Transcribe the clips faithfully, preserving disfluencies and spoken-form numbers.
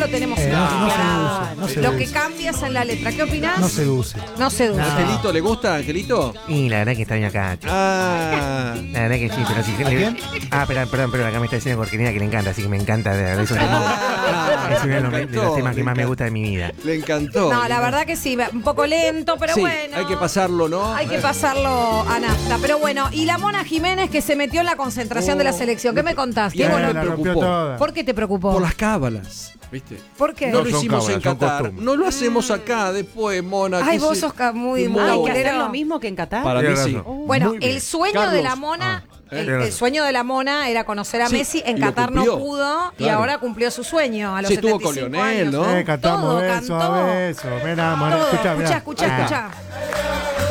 lo tenemos Eh, no, no claro. seduce, no Lo seduce. que cambia es en la letra. ¿Qué opinás? No seduce. No seduce. ¿Angelito le gusta, Angelito? Y la verdad que está bien acá. chico. Ah. La verdad que sí, pero sí. ¿A quién? Ah, perdón, perdón, pero acá me está diciendo Corquerina que le encanta, así que me encanta. De, de esos Ah, es uno de los, le de los encantó, temas que le más me encantó. gusta de mi vida. Le encantó. No, la verdad que sí, un poco lento, pero Sí, bueno. hay que pasarlo, ¿no? Hay que pasarlo a nafta. Pero bueno, y la Mona Jiménez que se metió en la concentración de la selección. ¿Qué me contaste? Bien, Bueno, me la rompió preocupó. toda. ¿por qué te preocupó? Por las cábalas, ¿viste? ¿Por qué? No, No lo son hicimos cábalas, en son Qatar. costumbres. No lo hacemos acá después, Mona. Ay, ¿qué vos se- sos ca- muy, Muy muy Hay que Bueno. hacer lo mismo que en Qatar. Para mí Tienes sí. razón. Bueno, Muy bien. el sueño Carlos. de la Mona, Ah, el, eh. el sueño de la Mona era conocer a Sí, Messi. En y lo Qatar no cumplió. pudo y Claro. ahora cumplió su sueño a los Sí, estuvo setenta y cinco con Lionel, años. ¿no? Eh, cantamos Todo beso cantó. a beso. Mirá, Mona, Todo. escuchá, Escuchá, mirá. escuchá, Ahí está. escuchá.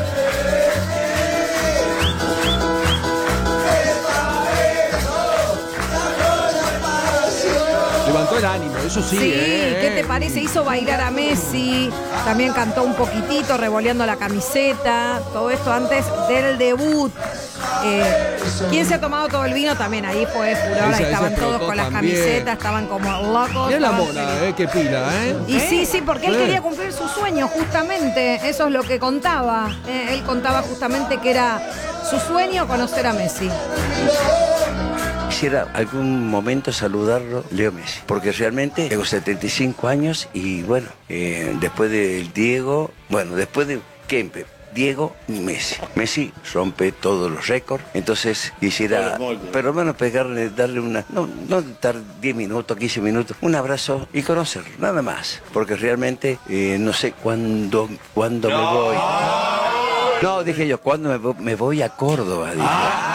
Levantó el ánimo, eso sí. Sí, eh, ¿qué te eh. parece? Hizo bailar a Messi, también cantó un poquitito, revoleando la camiseta, todo esto antes del debut. Eh, ¿Quién se ha tomado todo el vino? También ahí fue furor, Esa- ahí esa estaban todos explotó con las también. camisetas, estaban como locos. Mirá la estaban Mona, felices. eh, qué pila, ¿eh? Y sí, sí, porque él Sí. quería cumplir su sueño, justamente. Eso es lo que contaba. Eh, él contaba justamente que era su sueño conocer a Messi. Quisiera algún momento saludarlo, Leo Messi, porque realmente tengo setenta y cinco años y bueno, eh, después del Diego, bueno, después de Kempe, Diego y Messi. Messi rompe todos los récords, entonces quisiera, pero bueno, pegarle, darle una, no, no estar diez minutos, quince minutos, un abrazo y conocerlo, nada más, porque realmente eh, no sé cuándo, cuándo me voy. No, dije yo, ¿cuándo me, vo- me voy a Córdoba? Dije.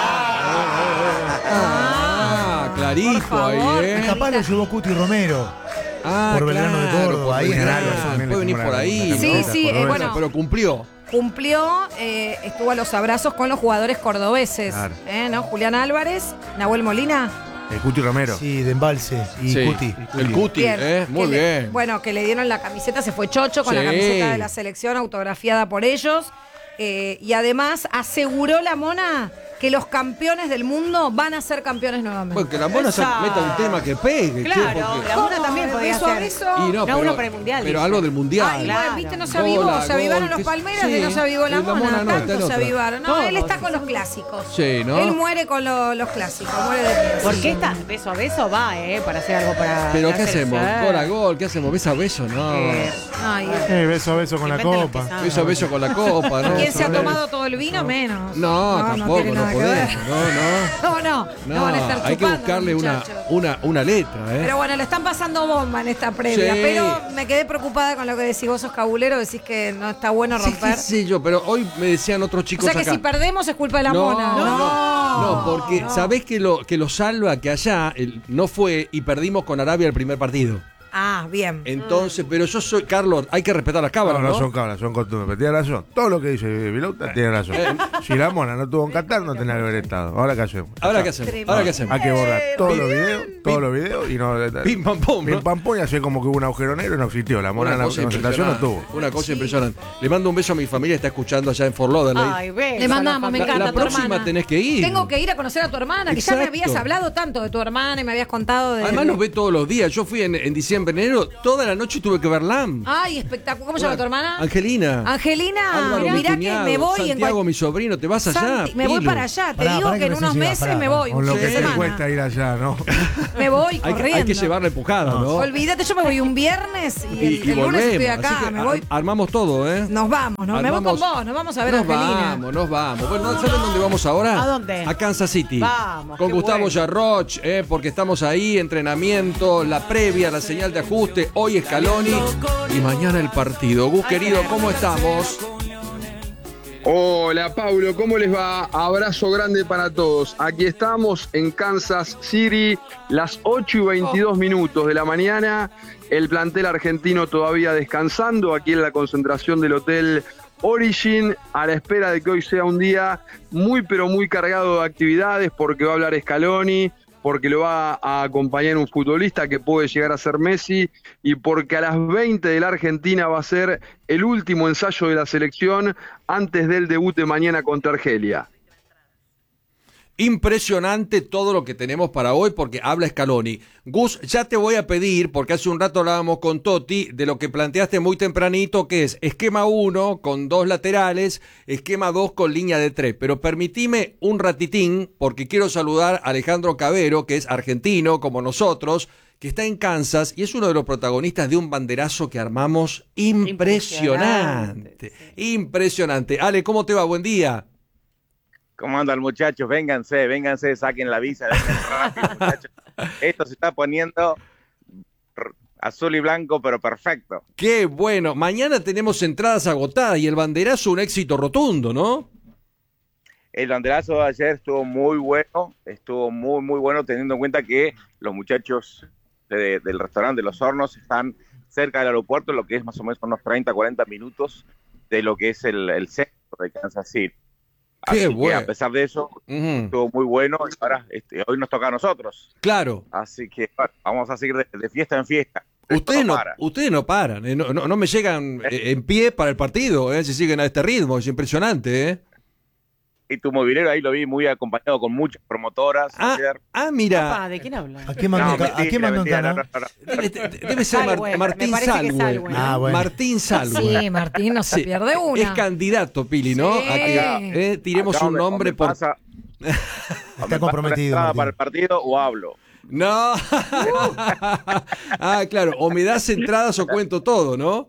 Ah, clarito ahí, ¿eh? Capaz lo llevó Cuti Romero. Ah, por Belgrano de claro, Córdoba, por ahí en Belgrano, Alba, también puede le venir hicimos por la- ahí. la Sí, camiseta, sí, por eh, Roberto. bueno. Pero cumplió. Cumplió, eh, estuvo a los abrazos con los jugadores cordobeses. Claro. Eh, ¿no? Julián Álvarez, Nahuel Molina. El Cuti Romero. Sí, de Embalse y Sí, Cuti. el Cuti, Bien, ¿eh? Muy que le- bien. bueno, que le dieron la camiseta, se fue chocho con Sí. la camiseta de la selección autografiada por ellos. Eh, y además aseguró la Mona que los campeones del mundo van a ser campeones nuevamente. Bueno, que la Mona se Esa. meta un tema que pegue, che, Claro, porque- la Mona ¿Cómo? también ¿De podía beso a hacer. beso? Y no, No, pero, uno para el mundial, pero dice. algo del mundial. Ay, Claro. bueno, viste, no se avivó, Gola, se avivaron gol, los que- Palmeras sí, y no se avivó la la Mona, Mona no, está en tanto se otra. avivaron. No, Todos. él está con los clásicos. Sí, ¿no? Él muere con lo- los clásicos, muere de pie. Porque esta beso a beso va, ¿eh? Para hacer algo para. Pero la ¿qué hacemos? selección. Gol a gol, ¿qué hacemos? ¿Beso a beso? No. Eh, Ay, Eh, beso a beso con la Inventen lo copa. que saben. Beso a beso con la copa, ¿no? ¿quién se ha ¿Sabés? tomado todo el vino? Menos. No, tampoco, tiene no, nada que ver. podemos. No, no. No, no, no, No, van a estar hay que chupando, buscarle una, muchachos. una, una letra, ¿eh? Pero bueno, le están pasando bomba en esta previa. Sí. Pero me quedé preocupada con lo que decís. Vos sos cabulero, decís que no está bueno Sí, romper. qué sé yo, pero hoy me decían otros O chicos sea que acá. si perdemos es culpa de la no, Mona. no, No, no, porque no. sabés que lo, que lo salva que allá el- no fue y perdimos con Arabia el primer partido. Ah, bien. Entonces, pero yo soy, Carlos, hay que respetar las No, cámaras, no, ¿no? son cabras, son costumbres. Pero tiene razón. Todo lo que dice Vilauta tiene razón. Si la Mona no estuvo en Qatar, no tenía que haber estado. Ahora qué hacemos. Ahora qué hacemos, Tremendo. ahora qué hacemos. Hay que borrar todos los Pim, videos, todos los videos y no. Pim, pam, pum, Pim ¿no? pam pum y así como que hubo un agujero negro y no existió. La Mona en la cosa concentración no impresionante, estuvo. Una cosa impresionante. Le mando un beso a mi familia, está escuchando allá en Fort Lauderdale. Ay, beso Le a la mandamos, me familia. encanta la tu próxima hermana. tenés que ir. Tengo que ir a conocer a tu hermana, que ya me Exacto. habías hablado tanto de tu hermana y me habías contado de... Además nos ve todos los días. Yo fui en, en diciembre, enero, toda la noche tuve que verla. Ay, espectacular. ¿Cómo se llama tu hermana? Angelina. Angelina, Álvaro, mi mirá que cuñado, me voy en Santiago, cual- mi sobrino, ¿te vas allá? Santi, me voy Pilo. para allá. Te Pará, digo pará que en que unos recién meses pará, me pará. voy. Con lo un que fin de te semana. cuesta ir allá, ¿no? Me voy Hay que, corriendo. hay que llevarle empujada, ¿no? Olvídate, yo me voy un viernes y, el, el lunes estoy Así acá. que Me ar- voy. armamos todo, ¿eh? Nos vamos, ¿no? Me voy Armamos- con vos, nos vamos a ver nos a Angelina. vamos, nos vamos. Bueno, ¿saben dónde vamos ahora? ¿A dónde? A Kansas City. Vamos, Con qué Gustavo bueno. Yarroch, eh, porque estamos ahí, entrenamiento, la previa, la señal de ajuste. Hoy Scaloni y mañana el partido. Gus, querido, ¿cómo estamos? Hola Paulo, ¿cómo les va? Abrazo grande para todos. Aquí estamos en Kansas City, las ocho y veintidós minutos de la mañana. El plantel argentino todavía descansando aquí en la concentración del Hotel Origin, a la espera de que hoy sea un día muy pero muy cargado de actividades, porque va a hablar Scaloni, porque lo va a acompañar un futbolista que puede llegar a ser Messi, y porque a las veinte de la Argentina va a ser el último ensayo de la selección antes del debut de mañana contra Argelia. Impresionante todo lo que tenemos para hoy porque habla Scaloni. Gus, ya te voy a pedir, porque hace un rato hablábamos con Totti, de lo que planteaste muy tempranito, que es esquema uno con dos laterales, esquema dos con línea de tres. Pero permitime un ratitín, porque quiero saludar a Alejandro Cavero, que es argentino como nosotros, que está en Kansas y es uno de los protagonistas de un banderazo que armamos impresionante. Impresionante. Impresionante. Ale, ¿cómo te va? Buen día. ¿Cómo andan, muchachos? Vénganse, vénganse, saquen la visa, vengan rápido, muchachos. Esto se está poniendo azul y blanco, pero perfecto. Qué bueno. Mañana tenemos entradas agotadas y el banderazo un éxito rotundo, ¿no? El banderazo de ayer estuvo muy bueno, estuvo muy, muy bueno, teniendo en cuenta que los muchachos de, del restaurante de Los Hornos están cerca del aeropuerto, lo que es más o menos unos treinta, cuarenta minutos de lo que es el, el centro de Kansas City. Qué Así bueno. que a pesar de eso, Uh-huh. estuvo muy bueno y ahora este, hoy nos toca a nosotros. Claro. Así que bueno, vamos a seguir de, de fiesta en fiesta. Ustedes Esto no, para. ustedes no paran, eh, no, no, no me llegan eh, en pie para el partido, eh, si siguen a este ritmo, es impresionante. ¿eh? Y tu movilero ahí lo vi muy acompañado con muchas promotoras Ah, ayer. ah, mira, Papá, ¿de quién habla? ¿A qué mandó, No, ¿a qué mentira, mandó mentira, Cano? no, no, no. debe, de- debe ser Mar- Salwe, Martín me parece que Salwe. Salwe. Ah, bueno. Martín Salwe. Sí, Martín, no se Sí, pierde una. Es candidato, Pili, ¿no? Sí. A que eh, tiremos Acá un me- nombre me por... pasa- o me Está pasa comprometido, la entrada Martín. para el partido o hablo. No. Ah, claro, o me das entradas o cuento todo, ¿no?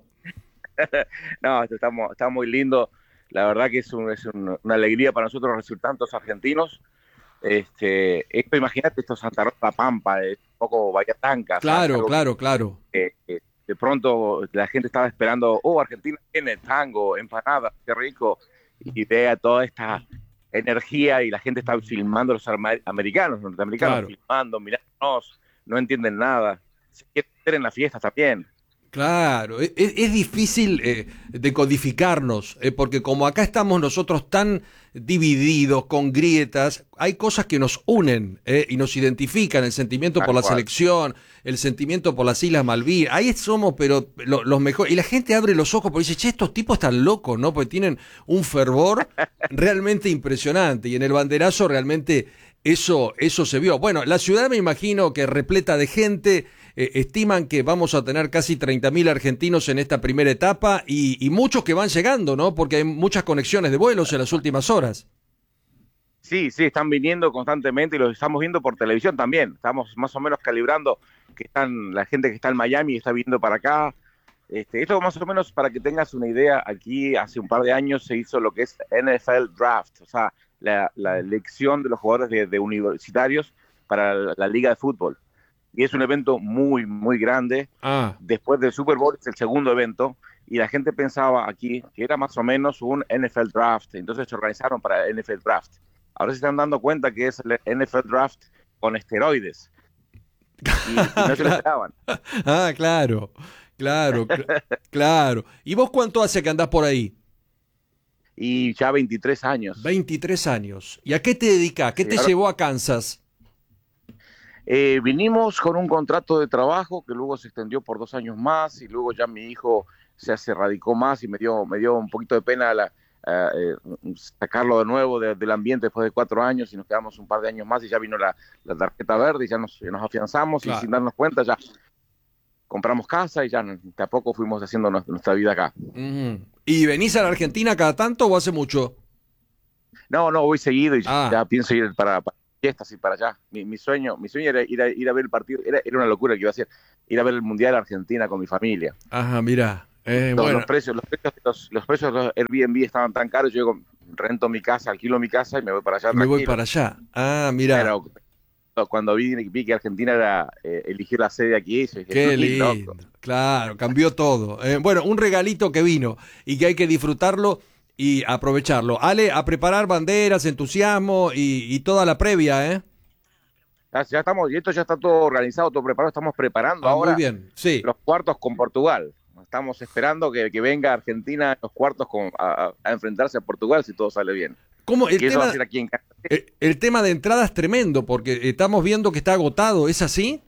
No, esto está, mu- está muy lindo. La verdad que es, un- es un- una alegría para nosotros recibir tantos argentinos. Este, esto, imagínate, esto es Santa Rosa La Pampa, es un poco Bahía Blanca. Claro, ¿sabes? claro, claro. Que, que de pronto la gente estaba esperando, oh, Argentina tiene tango, empanadas, qué rico. Y vea toda esta energía y la gente está filmando, los arma- americanos, los norteamericanos, Claro. filmando, mirándonos, no entienden nada. Se quieren meter en la fiesta también. Claro, es, es difícil eh, decodificarnos, eh, porque como acá estamos nosotros tan divididos, con grietas, hay cosas que nos unen eh, y nos identifican, el sentimiento Tal por la cual. selección, el sentimiento por las Islas Malvinas, ahí somos, pero lo- los mejores. Y la gente abre los ojos porque dice, che, estos tipos están locos, ¿no? Porque tienen un fervor realmente impresionante y en el banderazo realmente eso, eso se vio. Bueno, la ciudad me imagino que repleta de gente. Eh, estiman que vamos a tener casi treinta mil argentinos en esta primera etapa y, y muchos que van llegando, ¿no? Porque hay muchas conexiones de vuelos en las últimas horas. Sí, sí, están viniendo constantemente y los estamos viendo por televisión también. Estamos más o menos calibrando que están la gente que está en Miami está viniendo para acá. Este, esto más o menos para que tengas una idea, aquí hace un par de años se hizo lo que es N F L Draft, o sea, la, la elección de los jugadores de, de universitarios para la, la liga de fútbol. Y es un evento muy, muy grande. Ah, Después del Super Bowl es el segundo evento y la gente pensaba aquí que era más o menos un N F L Draft. Entonces se organizaron para el N F L Draft. Ahora se están dando cuenta que es el N F L Draft con esteroides. Y, y no se lo esperaban. ah claro, claro, cl- claro. ¿Y vos cuánto hace que andás por ahí? Y ya veintitrés años. veintitrés años. ¿Y a qué te dedicas? ¿Qué Sí, te ahora- llevó a Kansas? Eh, vinimos con un contrato de trabajo que luego se extendió por dos años más y luego ya mi hijo se, se radicó más y me dio, me dio un poquito de pena la, eh, eh, sacarlo de nuevo de- del ambiente después de cuatro años y nos quedamos un par de años más y ya vino la, la tarjeta verde y ya nos, nos afianzamos Claro. y sin darnos cuenta ya compramos casa y ya de a poco fuimos haciendo nuestra, nuestra vida acá. Ujú. ¿Y venís a la Argentina cada tanto o hace mucho? No, no, voy seguido y Ah. ya pienso ir para, para fiestas y para allá. Mi, mi sueño mi sueño era ir a, ir a ver el partido, era, era una locura que iba a hacer, ir a ver el Mundial de Argentina con mi familia. Ajá, mira. Eh, Los, bueno, los precios, los precios, los, los precios de los Airbnb estaban tan caros, yo digo, rento mi casa, alquilo mi casa y me voy para allá. me voy tranquilo. para allá. Ah, mira. Pero cuando vi, vi que Argentina era eh, elegir la sede aquí, dije, Qué loco. lindo. Claro, cambió todo. Eh, bueno, un regalito que vino y que hay que disfrutarlo y aprovecharlo. Ale, a preparar banderas, entusiasmo y, y toda la previa, ¿eh? Ya, ya estamos, y esto ya está todo organizado, todo preparado, estamos preparando Ah, ahora muy bien, sí. los cuartos con Portugal. Estamos esperando que, que venga Argentina a los cuartos con, a, a enfrentarse a Portugal si todo sale bien. ¿Cómo? El Y eso va tema, a ser aquí en casa. el, el tema de entrada es tremendo porque estamos viendo que está agotado, ¿es así?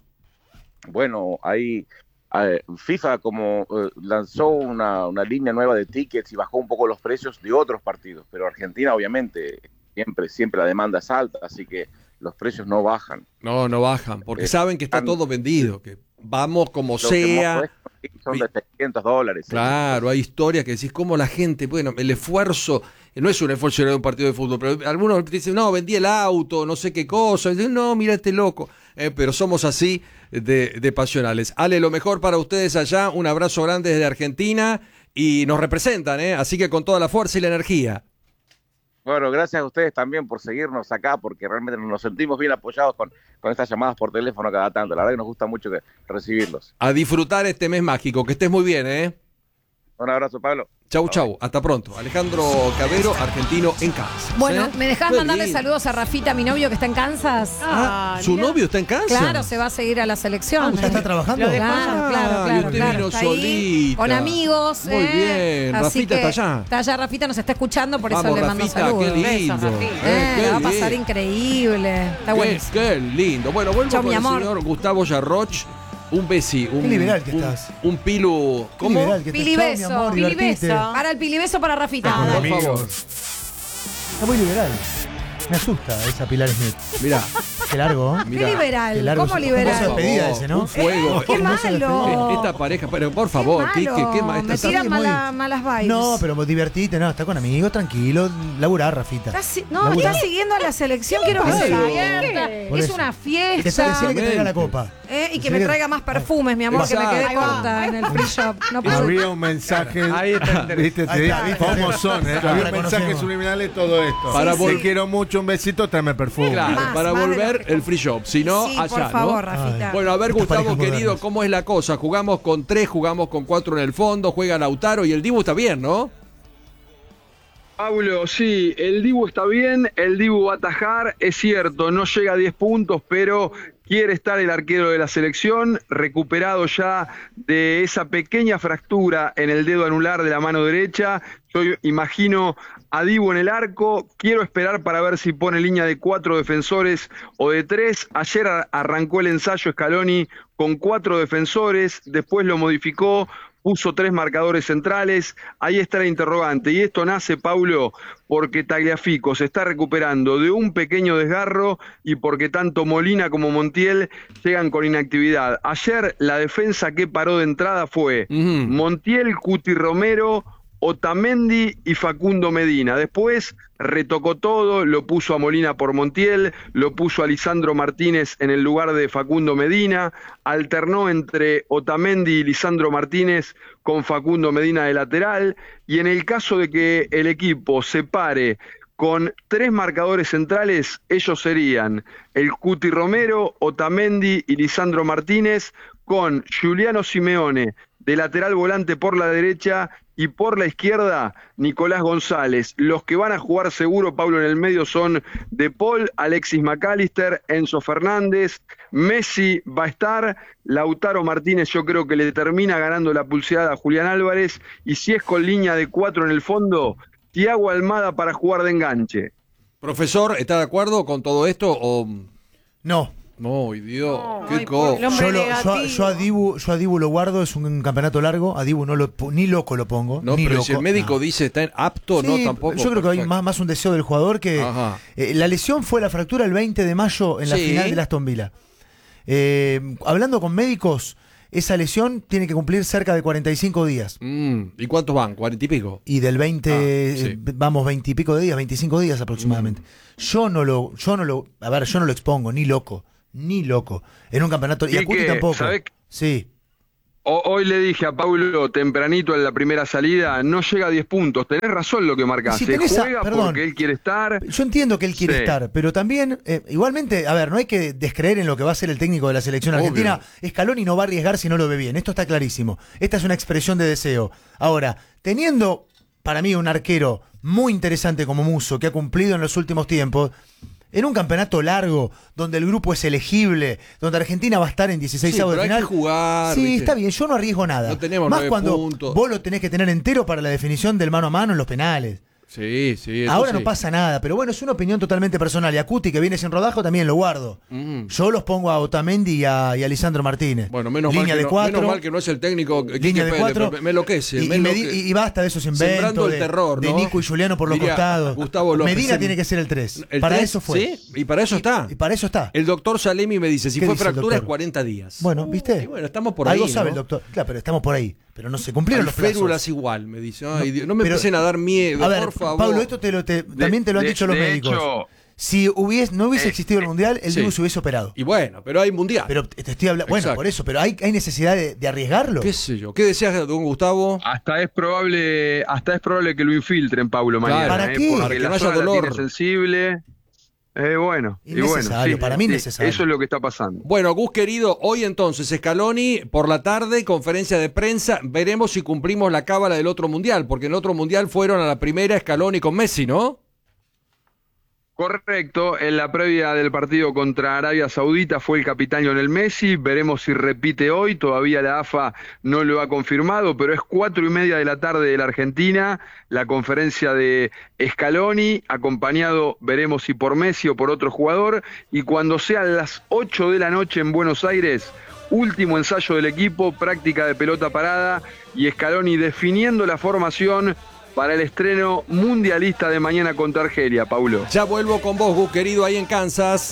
Bueno, ahí eh, FIFA como eh, lanzó una, una línea nueva de tickets y bajó un poco los precios de otros partidos, pero Argentina obviamente siempre, siempre la demanda es alta, así que los precios no bajan. No, no bajan, porque Eh, saben que está están- todo vendido, que vamos como Lo que sea. más cuesta son de seiscientos dólares. Claro, hay historias que decís, cómo la gente, bueno, el esfuerzo, no es un esfuerzo de un partido de fútbol, pero algunos dicen, no, vendí el auto, no sé qué cosa, y dicen, no, mira este loco, Eh, pero somos así de, de pasionales. Ale, lo mejor para ustedes allá, un abrazo grande desde Argentina, y nos representan, ¿eh? Así que con toda la fuerza y la energía. Bueno, gracias a ustedes también por seguirnos acá, porque realmente nos sentimos bien apoyados con, con estas llamadas por teléfono cada tanto. La verdad que nos gusta mucho que, recibirlos. A disfrutar este mes mágico, que estés muy bien, ¿eh? Un abrazo, Pablo. Chau, chau, hasta pronto. Alejandro Cabero, argentino en Kansas. Bueno, ¿eh? ¿me dejás Qué mandarle lindo. saludos a Rafita, mi novio que está en Kansas? Ah, ¿su mira. novio está en Kansas? Claro, se va a seguir a la selección. ¿Ya está trabajando? Lo dejó Claro, Ah, claro, y claro. usted claro. vino Está ahí solita. con amigos. Muy ¿eh? bien. Así Rafita que está allá. Está allá, Rafita nos está escuchando, por eso Vamos, le mando Rafita, saludos. qué lindo. Besos, Rafita. Eh, Eh, qué la va a pasar lindo. increíble. Está Qué, buenísimo. qué lindo. Bueno, vuelvo Chau, con mi el amor. señor Gustavo Yarroch. Un besi. Un, Qué liberal que un- estás. Un pilu. Qué ¿Cómo? liberal que te- Pilibeso, chau, mi amor, pilibeso. divertite. Para el pilibeso para Rafita. Ah, Por amigos. favor. Está muy liberal. Me asusta esa Pilar Smith. Mirá. Qué largo, ¿eh? Qué Mirá. liberal. Qué largo. ¿Cómo Es un liberal? hermoso despedida ese, ¿no? Un fuego. Qué Hermosa malo. despedida. Esta pareja, pero por favor, Qué Quique, qué malo. más. Me Esta- tiran muy- mala- malas vibes. No, pero divertite, no, está con amigos, tranquilo, laburar, Rafita. Está si- no, Laburá. está siguiendo a la selección. Quiero que se Claro. divierta. Por Es eso. una Que fiesta. decirle que traiga la copa. Eh, y que Decirle me que- traiga más perfumes, mi amor, que me quedé Exacto. corta en el free shop. No puedo. Había un mensaje. Ahí está el ¿Viste? Te Ahí digo está, ¿viste? cómo son, ¿eh? Claro, Había un reconocemos. mensaje subliminal de todo esto. Para Te vol- quiero mucho, un besito, tráeme perfume. Claro, Más, para más de volver lo que- el free shop. Si no, Sí, allá, por favor, ¿no? Rafita. Bueno, a ver, Estas Gustavo, parejas querido, modernas. ¿cómo es la cosa? Jugamos con tres, jugamos con cuatro en el fondo, juega Lautaro y el Dibu está bien, ¿no? Pablo, sí, el Dibu está bien, el Dibu va a atajar, es cierto, no llega a diez puntos, pero quiere estar el arquero de la selección, recuperado ya de esa pequeña fractura en el dedo anular de la mano derecha. Yo imagino a Dibu en el arco, quiero esperar para ver si pone línea de cuatro defensores o de tres. Ayer a- arrancó el ensayo Scaloni con cuatro defensores, después lo modificó, puso tres marcadores centrales, ahí está la interrogante, y esto nace, Paulo, porque Tagliafico se está recuperando de un pequeño desgarro y porque tanto Molina como Montiel llegan con inactividad. Ayer la defensa que paró de entrada fue Ujú. Montiel, Cuti Romero, Otamendi y Facundo Medina. Después retocó todo, lo puso a Molina por Montiel, lo puso a Lisandro Martínez en el lugar de Facundo Medina, alternó entre Otamendi y Lisandro Martínez con Facundo Medina de lateral, y en el caso de que el equipo se pare con tres marcadores centrales, ellos serían el Cuti Romero, Otamendi y Lisandro Martínez, con Giuliano Simeone de lateral volante por la derecha y por la izquierda Nicolás González. Los que van a jugar seguro, Pablo, en el medio son De Paul, Alexis McAllister, Enzo Fernández, Messi va a estar, Lautaro Martínez yo creo que le termina ganando la pulseada a Julián Álvarez, y si es con línea de cuatro en el fondo, Thiago Almada para jugar de enganche. Profesor, ¿está de acuerdo con todo esto o...? No. No, Dios, qué ay, co... por el hombre Yo, lo- yo, negativo. a- yo a Dibu, yo a Dibu lo guardo, es un campeonato largo, a Dibu no lo, po- ni loco lo pongo. No, ni pero loco, si el médico no. dice está en apto, no Sí, tampoco. Yo creo que hay Perfecto. más, más un deseo del jugador que... Ajá. eh, la lesión fue la fractura el veinte de mayo en la Sí. final de Aston Villa. Eh, hablando con médicos, esa lesión tiene que cumplir cerca de cuarenta y cinco días. Mm, ¿y cuántos van? ¿Cuarenta y pico? Y del veinte, Ah, sí. eh, vamos, veinte y pico de días, veinticinco días aproximadamente. Yo no lo, yo no lo, a ver, yo no lo expongo, ni loco, ni loco. En un campeonato, y a Quique, Cuti tampoco. ¿sabés? Sí. O- hoy le dije a Paulo tempranito en la primera salida, no llega a diez puntos. Tenés razón lo que marcaste. Si tenés a- Juega perdón. porque él quiere estar. Yo entiendo que él quiere Sí. estar, pero también, eh, igualmente, a ver, no hay que descreer en lo que va a ser el técnico de la selección Obvio. argentina. Scaloni no va a arriesgar si no lo ve bien. Esto está clarísimo. Esta es una expresión de deseo. Ahora, teniendo para mí un arquero muy interesante como Musso, que ha cumplido en los últimos tiempos, en un campeonato largo, donde el grupo es elegible, donde Argentina va a estar en dieciséis Sí, avos pero de hay final. que jugar, Sí, ¿viste? está bien, yo no arriesgo nada. No tenemos Más nueve cuando puntos. vos lo tenés que tener entero para la definición del mano a mano en los penales. Sí, sí. Eso Ahora sí. no pasa nada, pero bueno, es una opinión totalmente personal. Y a Cuti, que viene sin rodajo, también lo guardo. Mm. Yo los pongo a Otamendi y a, y a Lisandro Martínez. Bueno, menos Línea mal, que de no, cuatro, menos mal que no es el técnico Quique línea de Pérez, cuatro. me, me enloquece. Y, me y, me di- enloque- y basta de esos inventos. Sembrando el de, terror, de ¿no? Nico y Juliano por los Diría costados. Gustavo López. Medina Sem- tiene que ser el tres. ¿El Para tres? eso fue. Sí, y para eso está. Y para eso está. El doctor Salemi me dice, si ¿Qué fue dice el fractura es doctor? cuarenta días. Bueno, ¿viste? Y bueno, estamos por ahí, Algo sabe ¿no? el doctor. Claro, pero estamos por ahí. Pero no se cumplieron Hay los plazos. férulas igual, me dice. Ay, Dios, no me Pero- empiecen a dar miedo, A ver, por favor. Pablo, esto te lo, te- también te lo han de- dicho los de médicos. hecho, si hubiese, no hubiese eh, existido el Mundial, el sí. Dibu se hubiese operado. Y bueno, pero hay mundial. Pero te estoy hablando. Bueno, Exacto. por eso, pero hay, hay necesidad de, de arriesgarlo. ¿Qué sé yo? ¿Qué decías, don Gustavo? Hasta es probable, hasta es probable que lo infiltren, Paulo, mañana. Claro. ¿Para ¿eh? qué? Porque Para que la no haya zona la dolor. tiene sensible. Eh, bueno, y bueno, Innecesario, sí, para mí sí, innecesario. Eso es lo que está pasando. Bueno, Gus querido, hoy entonces Scaloni por la tarde, conferencia de prensa, veremos si cumplimos la cábala del otro mundial, porque en el otro mundial fueron a la primera Scaloni con Messi, ¿no? Correcto, en la previa del partido contra Arabia Saudita fue el capitán Lionel Messi, veremos si repite hoy, todavía la A F A no lo ha confirmado, pero es cuatro y media de la tarde de la Argentina, la conferencia de Scaloni, acompañado, veremos si por Messi o por otro jugador, y cuando sean las ocho de la noche en Buenos Aires, último ensayo del equipo, práctica de pelota parada, y Scaloni definiendo la formación para el estreno mundialista de mañana contra Argelia, Paulo. Ya vuelvo con vos, Gus querido, ahí en Kansas.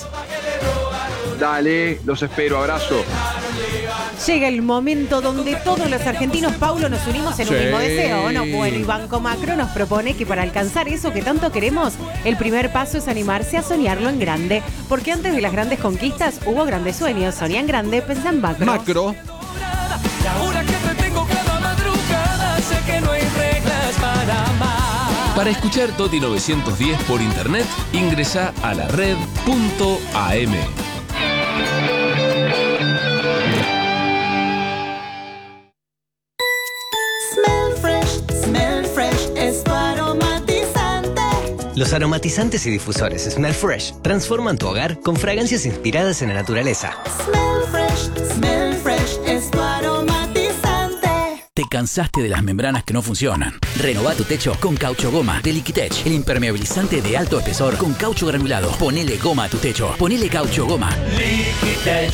Dale, los espero, abrazo. Llega el momento donde todos los argentinos, Paulo, nos unimos en un Sí. mismo deseo, ¿o no? Bueno, y Banco Macro nos propone que para alcanzar eso que tanto queremos, el primer paso es animarse a soñarlo en grande. Porque antes de las grandes conquistas hubo grandes sueños. Soñan grande, pensá en macro. Macro. Y ahora que te tengo cada madrugada, sé que no hay reglas para amar. Para escuchar Toti novecientos diez por internet, ingresa a la red punto a m. Smell fresh, smell fresh, es tu aromatizante. Los aromatizantes y difusores Smell Fresh transforman tu hogar con fragancias inspiradas en la naturaleza. Smell fresh, smell fresh, es tu aromatizante. ¿Te cansaste de las membranas que no funcionan? Renová tu techo con Caucho Goma de Liquitech, el impermeabilizante de alto espesor con caucho granulado. Ponele goma a tu techo. Ponele Caucho Goma. Liquitech,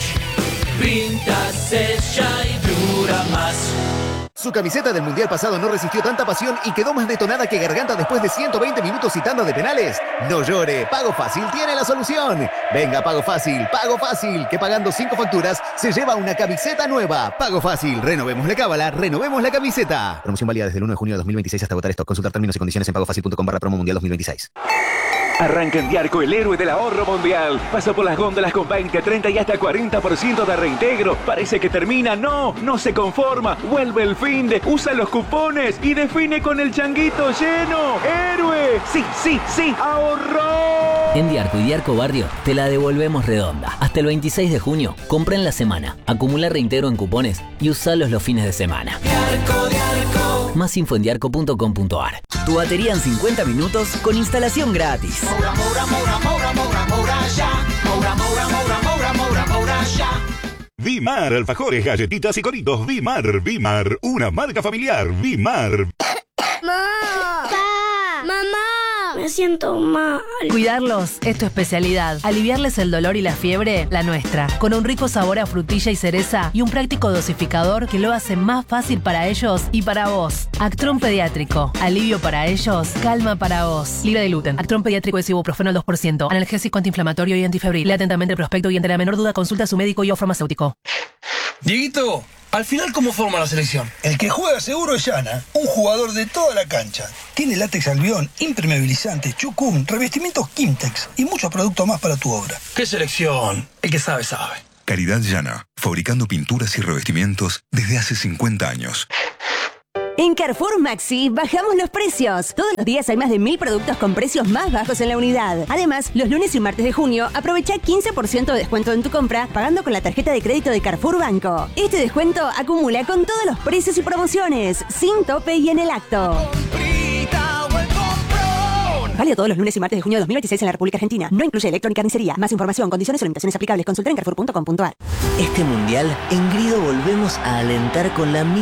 pinta, sella y dura más. Su camiseta del Mundial pasado no resistió tanta pasión y quedó más detonada que Garganta después de ciento veinte minutos y tanda de penales. No llore, Pago Fácil tiene la solución. Venga, Pago Fácil, Pago Fácil, que pagando cinco facturas se lleva una camiseta nueva. Pago Fácil, renovemos la cábala, renovemos la camiseta. Promoción válida desde el uno de junio de dos mil veintiséis hasta agotar stock. Consultar términos y condiciones en pagofacil punto com barra promo mundial dos mil veintiséis. Arranca en Diarco el héroe del ahorro mundial. Pasa por las góndolas con veinte, treinta y hasta cuarenta por ciento de reintegro. Parece que termina. No, no se conforma. Vuelve el fin de. Usa los cupones y define con el changuito lleno. ¡Héroe! Sí, sí, sí. ¡Ahorró! En Diarco y Diarco Barrio te la devolvemos redonda. Hasta el veintiséis de junio, compra en la semana, acumula reintegro en cupones y usalos los fines de semana. Diarco, Diarco. Más info en diarco punto com punto a r. Tu batería en cincuenta minutos con instalación gratis. Moura, moura, moura, moura, moura, moura, ya. Moura, moura, moura, moura, moura, moura, ya. Vimar, alfajores, galletitas y coritos. Vimar, Vimar, una marca familiar. Vimar. ¡Mamá! ¡Papá! ¡Mamá! Me siento mal. Cuidarlos es tu especialidad. Aliviarles el dolor y la fiebre, la nuestra. Con un rico sabor a frutilla y cereza y un práctico dosificador que lo hace más fácil para ellos y para vos. Actron Pediátrico. Alivio para ellos, calma para vos. Libre de gluten. Actron Pediátrico es ibuprofeno al dos por ciento. Analgésico antiinflamatorio y antifebril. Lee atentamente el prospecto y ante la menor duda consulta a su médico y o farmacéutico. Dieguito, al final, ¿cómo forma la selección? El que juega seguro es Yana, un jugador de toda la cancha. Tiene látex albión, impermeabilizante, chucún, revestimientos Kimtex y muchos productos más para tu obra. ¿Qué selección? El que sabe, sabe. Caridad Llana, fabricando pinturas y revestimientos desde hace cincuenta años. En Carrefour Maxi bajamos los precios. Todos los días hay más de mil productos con precios más bajos en la unidad. Además, los lunes y martes de junio aprovecha quince por ciento de descuento en tu compra pagando con la tarjeta de crédito de Carrefour Banco. Este descuento acumula con todos los precios y promociones, sin tope y en el acto. Válido todos los lunes y martes de junio de dos mil veintiséis en la República Argentina. No incluye electrónica ni carnicería. Más información, condiciones o limitaciones aplicables. Consulta en carrefour punto com punto a r. Este mundial, en Grido volvemos a alentar con la misma